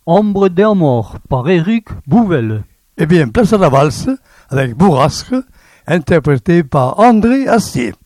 Ombre d'amour par Éric Bouvel. Eh bien, place à la valse avec Bourrasque, interprété par André Astier.